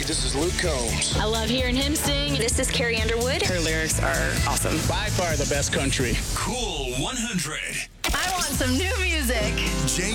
this is Luke Combs. I love hearing him sing. This is Carrie Underwood. Her lyrics are awesome. By far the best country. Cool 100. I want some new music.